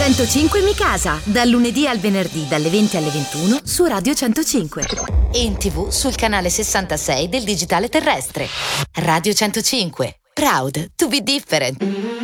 105 Mi Casa, dal lunedì al venerdì dalle 20 alle 21 su Radio 105. E in TV sul canale 66 del digitale terrestre. Radio 105, proud to be different.